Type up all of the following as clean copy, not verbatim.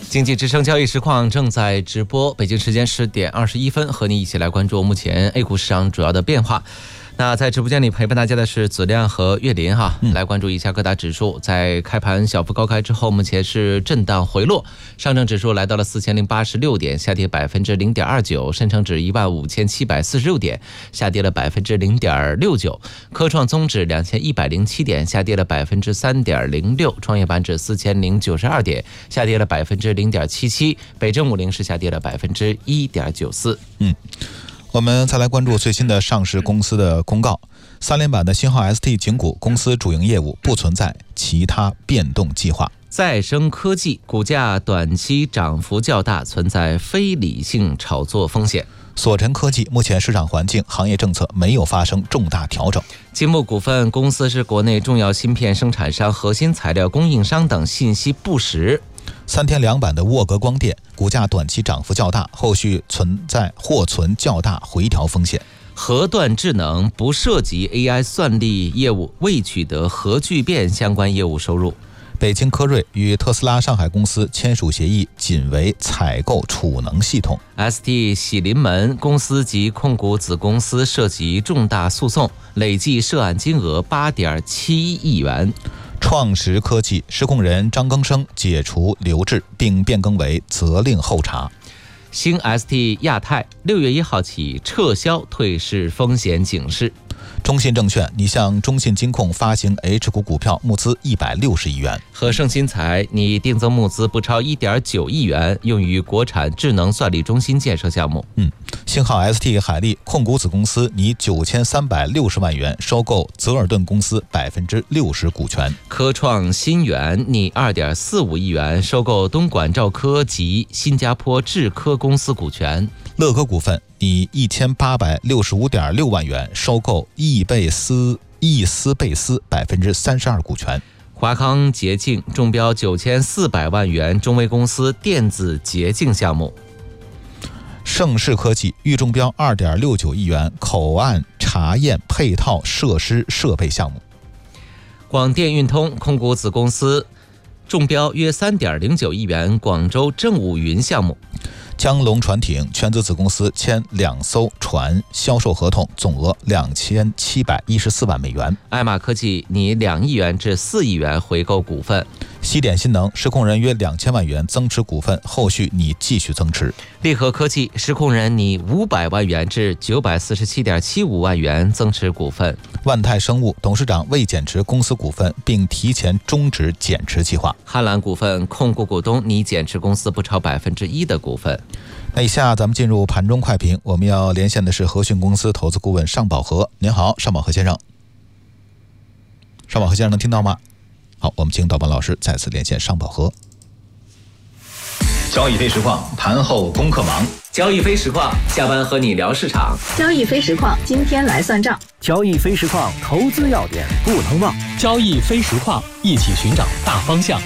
经济之声交易实况正在直播，北京时间10点21分，和你一起来关注目前 A 股市场主要的变化。那在直播间里陪伴大家的是子亮和岳林哈，来关注一下各大指数。在开盘小幅高开之后，目前是震荡回落，上证指数来到了4086点，下跌0.29%；深成指15746点，下跌了0.69%；科创综指2107点，下跌了3.06%；创业板指4092点，下跌了0.77%；北证50是下跌了1.94%。 我们再来关注最新的上市公司的公告。3连板的新浩 ST 景股公司主营业务不存在其他变动计划。 再生科技股价短期涨幅较大，存在非理性炒作风险。 索晨科技目前市场环境、行业政策没有发生重大调整。 金木股份公司是国内重要芯片生产商、核心材料供应商等信息不实。 3天2板的沃格光电股价短期涨幅较大，后续或存较大回调风险。 核段智能不涉及 AI 算力业务，未取得核聚变相关业务收入。 北京科瑞与特斯拉上海公司签署协议，仅为采购储能系统。 ST 喜临门公司及控股子公司涉及重大诉讼，累计涉案金额8.7亿元。 创实科技实控人张庚生解除留置，并变更为责令候查。 新 ST 亚太6月1号起撤销退市风险警示。 中信证券拟向中信金控发行 H 股股票，募资160亿元。 和盛新材拟定增募资不超1.9亿元，用于国产智能算力中心建设项目。 星浩 ST 海力控股子公司拟9360万元收购泽尔顿公司60%股权。 科创新源拟2.45亿元收购东莞兆科及新加坡智科公司股权。 乐科股份拟1865.6万元收购易思贝斯32%股权。 华康洁净中标9400万元中微公司电子洁净项目。 盛世科技预中标2.69亿元口岸查验配套设施设备项目。 广电运通控股子公司中标约3.09亿元广州政务云项目。 江龙船艇全资子公司签2艘船销售合同，总额2714万美元。 艾玛科技拟2亿元至4亿元回购股份。 西点新能实控人约2000万元增持股份，后续拟继续增持。 利和科技实控人拟500万元至947.75万元增持股份。 万泰生物董事长未减持公司股份，并提前终止减持计划。 汉兰股份控股股东拟减持公司不超1%的股份。 那以下咱们进入盘中快评，我们要连线的是和讯公司投资顾问尚宝和。您好，尚宝和先生。尚宝和先生能听到吗？好，我们请导播老师再次连线尚宝和。 交易非实况，盘后功课忙。 交易非实况，下班和你聊市场。 交易非实况，今天来算账。 交易非实况，投资要点不能忘。 交易非实况，一起寻找大方向。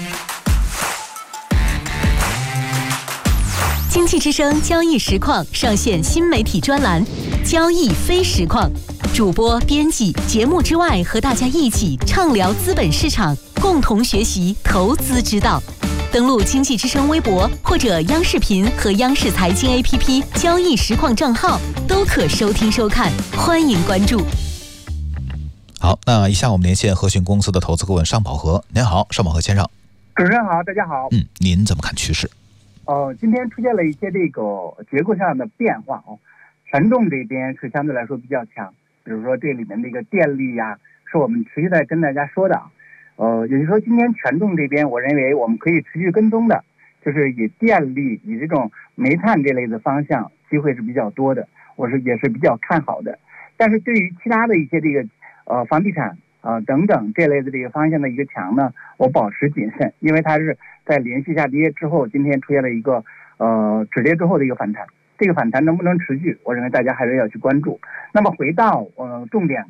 经济之声交易实况上线新媒体专栏交易非实况，主播编辑节目之外和大家一起畅聊资本市场，共同学习投资之道。登录经济之声微博或者央视频和央视财经 APP 交易实况账号都可收听收看，欢迎关注。 好，那以下我们连线和讯公司的投资顾问尚宝和。您好，尚宝和先生。 主持人好，大家好。 您怎么看趋势？ 今天出现了一些这个结构上的变化权重这边是相对来说比较强，比如说这里面的一个电力呀，是我们持续在跟大家说的也就是说今天权重这边我认为我们可以持续跟踪的，就是以电力以这种煤炭这类的方向机会是比较多的，也是比较看好的。但是对于其他的一些这个房地产等等这类的这个方向的一个强呢，我保持谨慎，因为它是在连续下跌之后，今天出现了一个止跌之后的一个反弹，这个反弹能不能持续，我认为大家还是要去关注。那么回到重点